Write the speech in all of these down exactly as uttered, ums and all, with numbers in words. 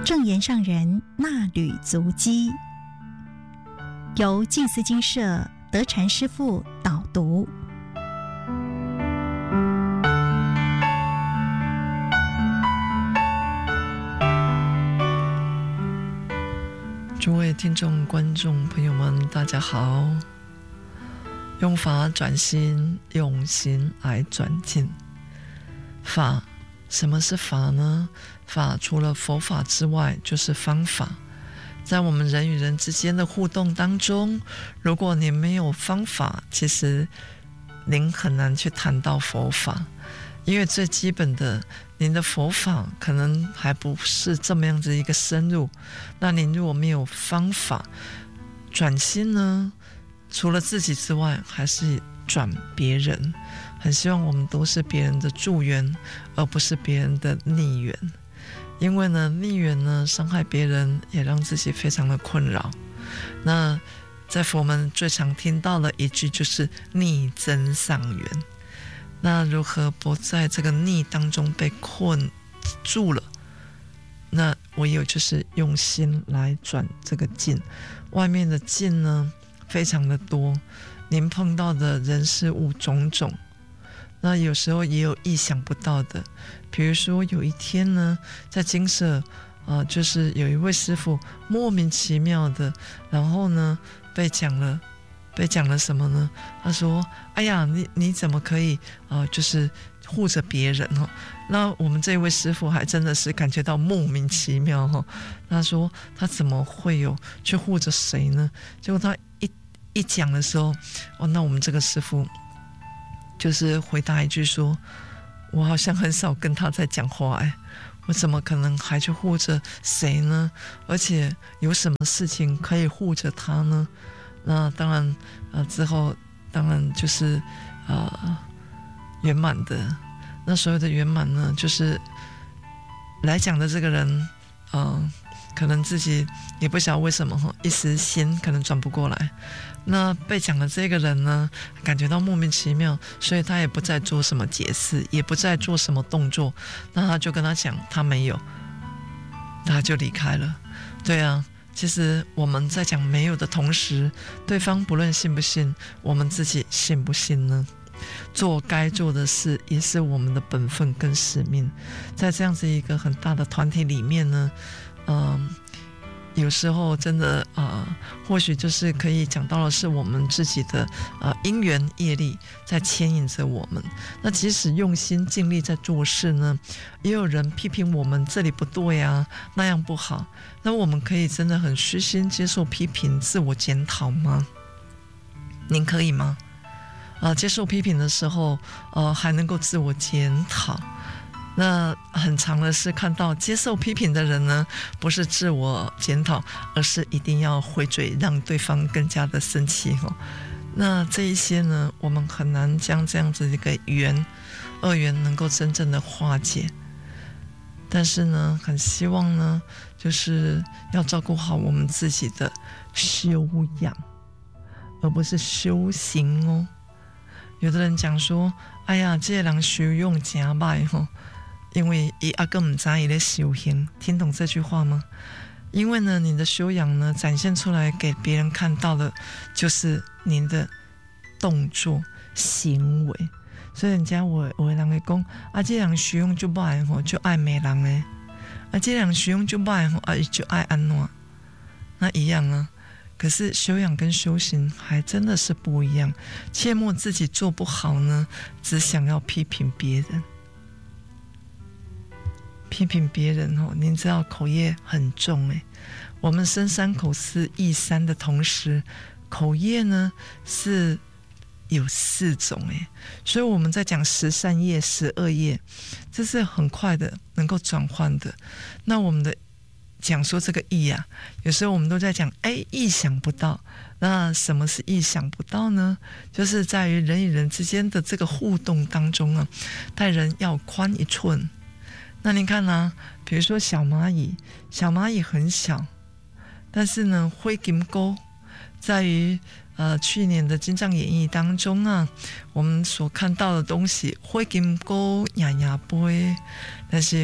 正言上人那履足迹，由静思精舍德禅师父导读。 诸位听众观众朋友们大家好，用法转心，用心来转境。法，什么是法呢？法除了佛法之外就是方法。在我们人与人之间的互动当中，如果你没有方法，其实您很难去谈到佛法，因为最基本的您的佛法可能还不是这么样子一个深入。那您如果没有方法转心呢，除了自己之外还是转别人。很希望我们都是别人的助缘，而不是别人的逆缘。因为呢，逆缘呢伤害别人，也让自己非常的困扰。那在佛门最常听到的一句就是逆增上缘。那如何不在这个逆当中被困住了？那唯有就是用心来转这个境。外面的境呢非常的多，您碰到的人事物种种，那有时候也有意想不到的。比如说有一天呢，在精舍呃，就是有一位师父莫名其妙的，然后呢被讲了被讲了什么呢？他说哎呀，你你怎么可以呃，就是护着别人哦？那我们这位师父还真的是感觉到莫名其妙哦。他说他怎么会有去护着谁呢？结果他一一讲的时候，哦，那我们这个师父就是回答一句说，我好像很少跟他在讲话，哎，我怎么可能还去护着谁呢？而且有什么事情可以护着他呢？那当然呃，之后当然就是呃圆满的。那所有的圆满呢，就是来讲的这个人呃可能自己也不晓得为什么一时心可能转不过来，那被讲的这个人呢感觉到莫名其妙，所以他也不再做什么解释，也不再做什么动作。那他就跟他讲他没有，他就离开了。对啊，其实我们在讲没有的同时，对方不论信不信，我们自己信不信呢？做该做的事也是我们的本分跟使命。在这样子一个很大的团体里面呢，嗯，有时候真的呃，或许就是可以讲到的是我们自己的呃因缘业力在牵引着我们。那即使用心尽力在做事呢，也有人批评我们这里不对啊，那样不好。那我们可以真的很虚心接受批评，自我检讨吗？您可以吗？呃，接受批评的时候，呃，还能够自我检讨。那很长的是看到接受批评的人呢，不是自我检讨，而是一定要回嘴，让对方更加的生气哦。那这一些呢，我们很难将这样子一个缘恶缘能够真正的化解。但是呢，很希望呢，就是要照顾好我们自己的修养，而不是修行哦。有的人讲说，哎呀，这个人修养真歹吼，因为他还不知道他在修行。听懂这句话吗？因为呢，你的修养呢，展现出来给别人看到的，就是您的动作行为。所以人家有的人会讲，啊，这个人修养就歹吼，就爱骂人嘞；啊，这个人修养就歹吼，啊，就爱安怎？那一样啊。可是修养跟修行还真的是不一样，切莫自己做不好呢，只想要批评别人。批评别人哦，您知道口业很重诶。我们身三口四意三的同时，口业呢是有四种诶，所以我们在讲十善业、十恶业，这是很快的能够转换的。那我们的讲说这个意啊，有时候我们都在讲，哎，意想不到。那什么是意想不到呢？就是在于人与人之间的这个互动当中啊，待人要宽一寸。那您看啊，比如说小蚂蚁，小蚂蚁很小，但是呢，灰金钩在于呃去年的金藏演义当中啊，我们所看到的东西，灰金钩呀呀杯，但是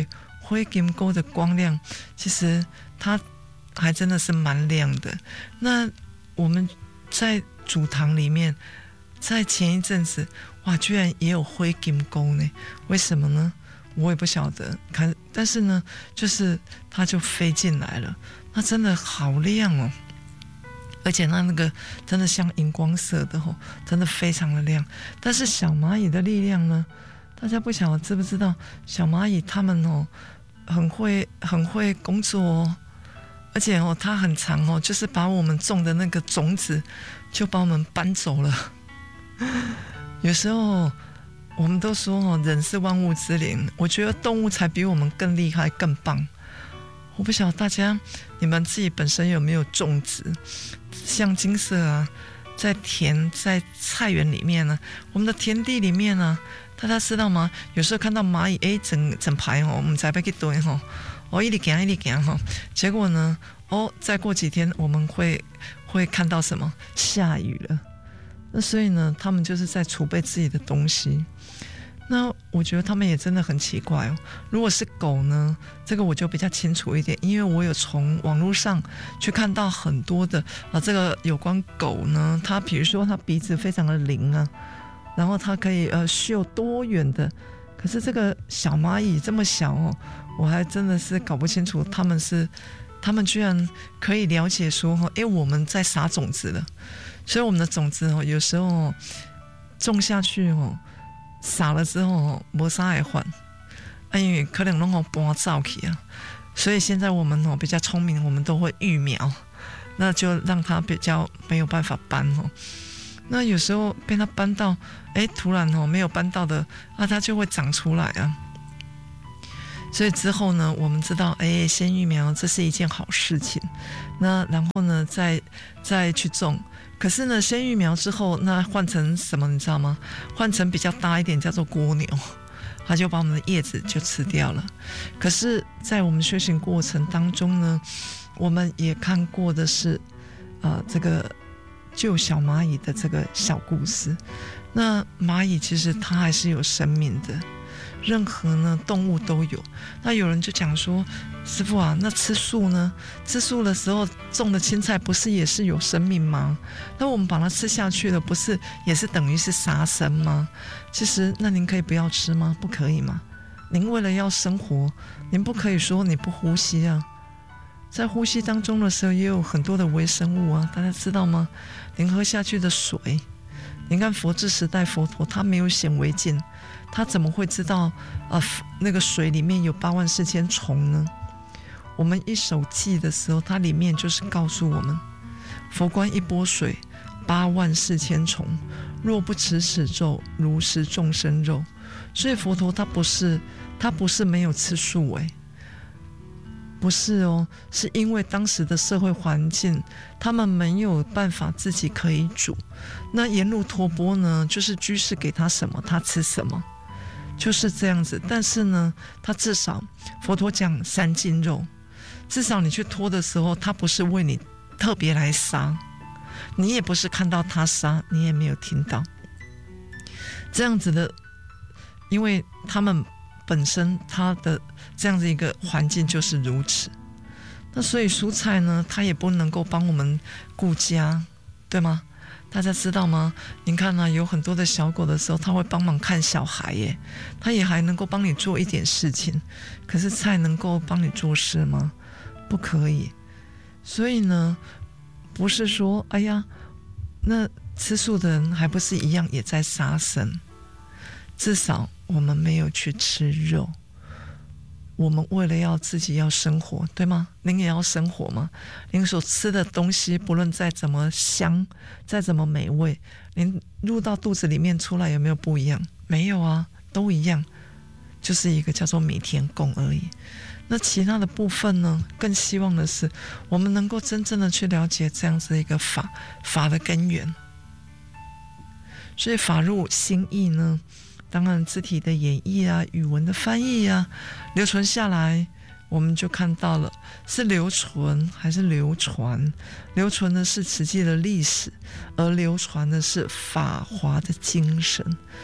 灰金钩的光亮，其实它还真的是蛮亮的。那我们在主堂里面，在前一阵子，哇，居然也有灰金钩呢？为什么呢？我也不晓得。看，但是呢，就是它就飞进来了，那真的好亮哦。而且它那个真的像荧光色的哦，真的非常的亮。但是小蚂蚁的力量呢？大家不晓得知不知道，小蚂蚁它们哦，很会很会工作哦，而且哦，它很长哦，就是把我们种的那个种子，就把我们搬走了。有时候我们都说哦，人是万物之灵，我觉得动物才比我们更厉害、更棒。我不晓得大家你们自己本身有没有种植，像金色啊，在田在菜园里面呢，我们的田地里面呢。大家知道吗？有时候看到蚂蚁，哎，整整排哦，我们才被去堆哈，哦，一直行一直行哈，结果呢，哦，再过几天我们会会看到什么？下雨了。那所以呢，他们就是在储备自己的东西。那我觉得他们也真的很奇怪哦。如果是狗呢，这个我就比较清楚一点，因为我有从网络上去看到很多的啊，这个有关狗呢，它比如说它鼻子非常的灵啊。然后它可以呃嗅多远的，可是这个小蚂蚁这么小哦，我还真的是搞不清楚他们是，他们居然可以了解说哈，哎，我们在撒种子了，所以我们的种子哦，有时候、哦、种下去哦，撒了之后哦，没啥会还，因为可能拢好搬走去啊，所以现在我们哦比较聪明，我们都会育苗，那就让它比较没有办法搬哦。那有时候被它搬到，哎，突然哦没有搬到的啊，它就会长出来啊。所以之后呢，我们知道，哎，先育苗这是一件好事情。那然后呢，再再去种。可是呢，先育苗之后，那换成什么你知道吗？换成比较大一点，叫做蜗牛，它就把我们的叶子就吃掉了。可是，在我们修行过程当中呢，我们也看过的是，呃，这个。救小蚂蚁的这个小故事，那蚂蚁其实它还是有生命的，任何呢动物都有。那有人就讲说，师父啊，那吃素呢？吃素的时候种的青菜不是也是有生命吗？那我们把它吃下去了，不是也是等于是杀生吗？其实那您可以不要吃吗？不可以吗？您为了要生活，您不可以说你不呼吸啊。在呼吸当中的时候也有很多的微生物啊，大家知道吗？您喝下去的水，您看佛治时代佛陀他没有显微镜，他怎么会知道呃那个水里面有八万四千虫呢？我们一手记的时候，它里面就是告诉我们，佛观一钵水，八万四千虫，若不持此咒，如食众生肉。所以佛陀他不是他不是没有吃素诶。不是哦，是因为当时的社会环境，他们没有办法自己可以煮。那沿路托钵呢，就是居士给他什么，他吃什么，就是这样子。但是呢，他至少佛陀讲三斤肉，至少你去托的时候，他不是为你特别来杀，你也不是看到他杀，你也没有听到这样子的，因为他们本身他的这样子一个环境就是如此。那所以蔬菜呢，它也不能够帮我们顾家，对吗？大家知道吗？您看啊，有很多的小狗的时候，它会帮忙看小孩耶，它也还能够帮你做一点事情。可是菜能够帮你做事吗？不可以。所以呢，不是说哎呀，那吃素的人还不是一样也在杀生？至少我们没有去吃肉，我们为了要自己要生活，对吗？您也要生活吗？您所吃的东西不论再怎么香，再怎么美味，您入到肚子里面出来有没有不一样？没有啊，都一样，就是一个叫做弥天供而已。那其他的部分呢，更希望的是我们能够真正的去了解这样子一个法法的根源。所以法入心意呢，当然字体的演绎啊，语文的翻译啊，留存下来，我们就看到了是留存还是流传。留存的是实际的历史，而流传的是法华的精神。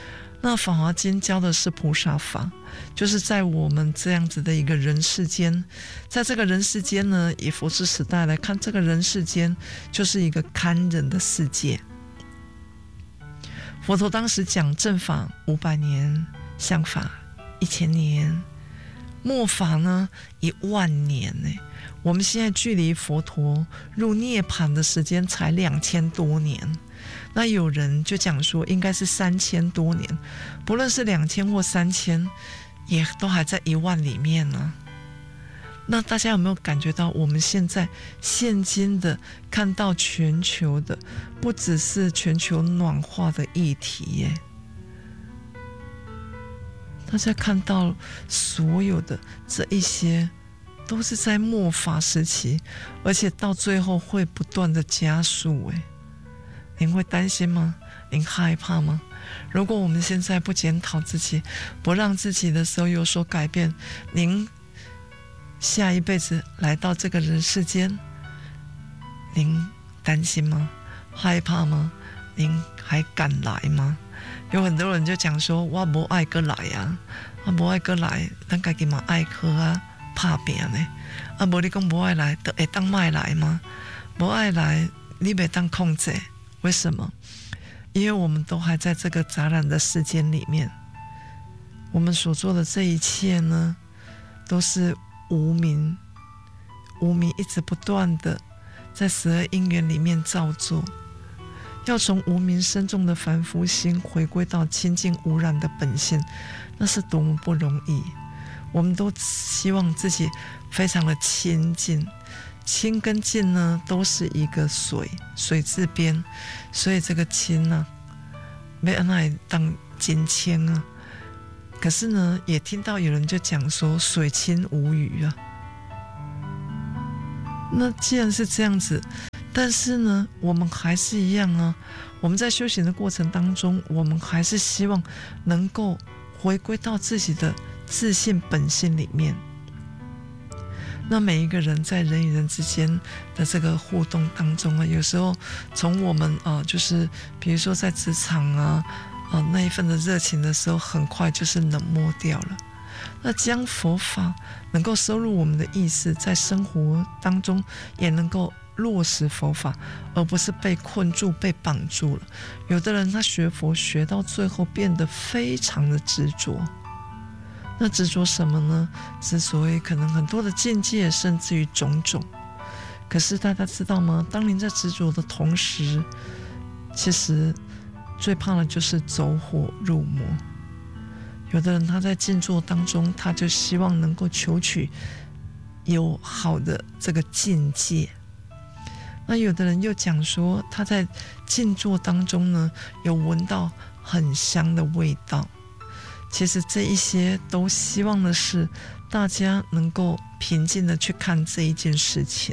那法华经教的是菩萨法，就是在我们这样子的一个人世间，在这个人世间呢，以佛之时代来看，这个人世间就是一个堪忍的世界。佛陀当时讲正法五百年，相法一千年，末法呢一万年呢。我们现在距离佛陀入涅槃的时间才两千多年，那有人就讲说应该是三千多年，不论是两千或三千，也都还在一万里面呢。那大家有没有感觉到，我们现在现今的看到全球的，不只是全球暖化的议题耶，大家看到所有的这一些都是在末法时期，而且到最后会不断的加速耶。您会担心吗？您害怕吗？如果我们现在不检讨自己，不让自己的时候有所改变，您下一辈子来到这个人世间，您担心吗？害怕吗？您还敢来吗？有很多人就讲说，我不爱搁来啊，我不爱搁来，咱自己嘛爱去啊，怕病呢。啊，无你讲不爱来，就会当卖来吗？不爱来，你袂当控制。为什么？因为我们都还在这个杂染的世间里面，我们所做的这一切呢，都是无明，无明一直不断的在十二因缘里面造作，要从无明深重的凡夫心回归到清净无染的本性，那是多么不容易。我们都希望自己非常的清净，清跟净呢都是一个水，水字边，所以这个清呢要按哪当金清啊。可是呢，也听到有人就讲说水清无鱼啊。那既然是这样子，但是呢，我们还是一样啊。我们在修行的过程当中，我们还是希望能够回归到自己的自信本性里面。那每一个人在人与人之间的这个互动当中啊，有时候从我们啊、呃，就是比如说在职场啊，啊、呃、那一份的热情的时候，很快就是冷漠掉了。那将佛法能够收入我们的意识，在生活当中也能够落实佛法，而不是被困住、被绑住了。有的人他学佛学到最后变得非常的执着。那执着什么呢？之所以可能很多的境界，甚至于种种。可是大家知道吗？当您在执着的同时，其实最怕的就是走火入魔。有的人他在静坐当中，他就希望能够求取有好的这个境界。那有的人又讲说，他在静坐当中呢，有闻到很香的味道。其实这一些都希望的是大家能够平静的去看这一件事情，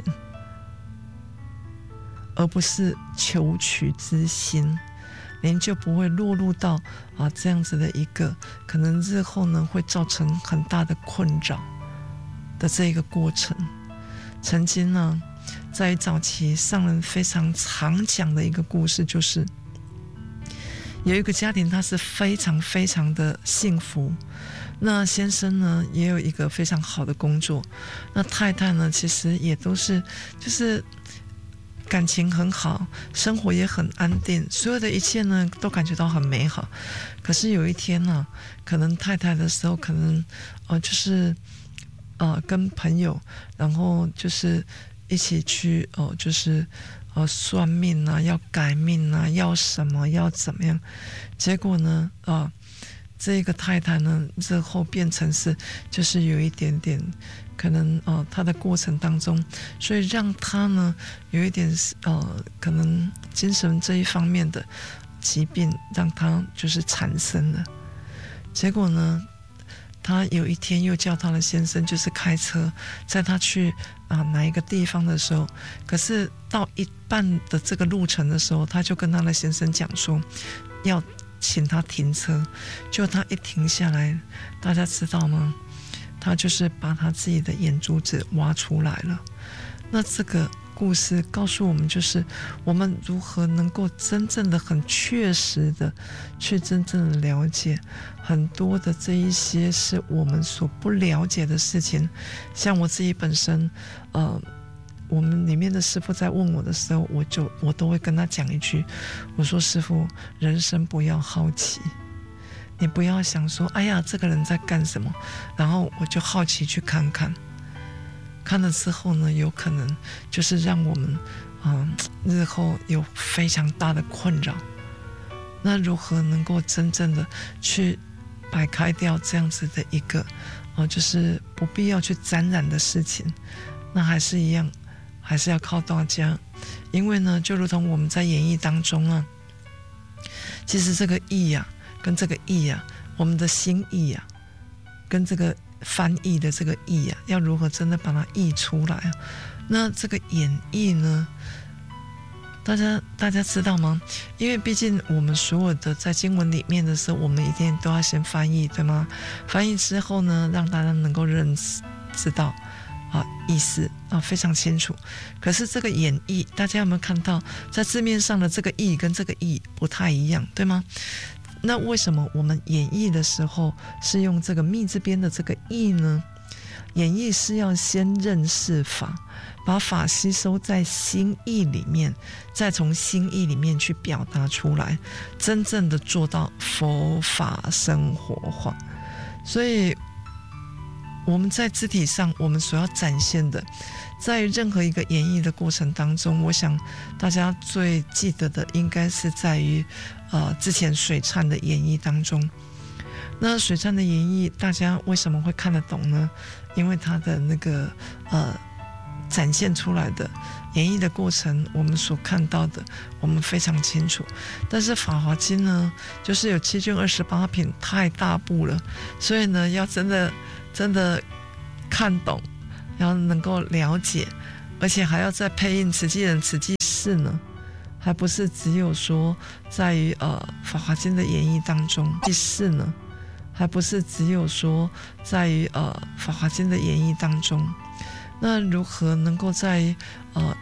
而不是求取之心，您就不会落入到啊这样子的一个可能日后呢会造成很大的困扰的这一个过程。曾经呢，在早期上人非常常讲的一个故事，就是有一个家庭，他是非常非常的幸福。那先生呢，也有一个非常好的工作。那太太呢，其实也都是就是感情很好，生活也很安定，所有的一切呢，都感觉到很美好。可是有一天呢、啊，可能太太的时候，可能呃，就是呃，跟朋友，然后就是一起去哦、呃，就是。呃，算命啊，要改命啊，要什么，要怎么样？结果呢，啊、呃，这个太太呢，日后变成是，就是有一点点，可能呃，她的过程当中，所以让她呢，有一点呃，可能精神这一方面的疾病，让她就是产生了。结果呢，他有一天又叫他的先生，就是开车载他去啊、呃、哪一个地方的时候，可是到一半的这个路程的时候，他就跟他的先生讲说，要请他停车。就他一停下来，大家知道吗？他就是把他自己的眼珠子挖出来了。那这个故事告诉我们，就是我们如何能够真正的很确实的去真正的了解很多的这一些是我们所不了解的事情。像我自己本身呃我们里面的师父在问我的时候，我就我都会跟他讲一句，我说师父，人生不要好奇，你不要想说哎呀这个人在干什么，然后我就好奇去看看，看了之后呢，有可能就是让我们嗯、呃、日后有非常大的困扰。那如何能够真正的去摆开掉这样子的一个哦、呃，就是不必要去沾染的事情，那还是一样还是要靠大家。因为呢就如同我们在演绎当中啊，其实这个译啊跟这个译啊，我们的心意啊跟这个翻译的这个译啊，要如何真的把它译出来啊？那这个演绎呢，大家大家知道吗？因为毕竟我们所有的在经文里面的时候，我们一定都要先翻译，对吗？翻译之后呢，让大家能够认识知道啊意思啊非常清楚。可是这个演绎，大家有没有看到，在字面上的这个译跟这个译不太一样，对吗？那为什么我们演绎的时候是用这个密这边的这个译呢？演绎是要先认识法，把法吸收在心意里面，再从心意里面去表达出来，真正的做到佛法生活化。所以我们在肢体上我们所要展现的，在任何一个演绎的过程当中，我想大家最记得的应该是在于呃之前水忏的演绎当中。那水忏的演绎大家为什么会看得懂呢？因为它的那个呃展现出来的演绎的过程，我们所看到的我们非常清楚。但是法华经呢，就是有七卷二十八品，太大部了，所以呢要真的真的看懂，要能够了解，而且还要再配印慈济人慈济事呢，还不是只有说在于呃法华经的演绎当中，第四呢还不是只有说在于呃法华经的演绎当中。那如何能够在呃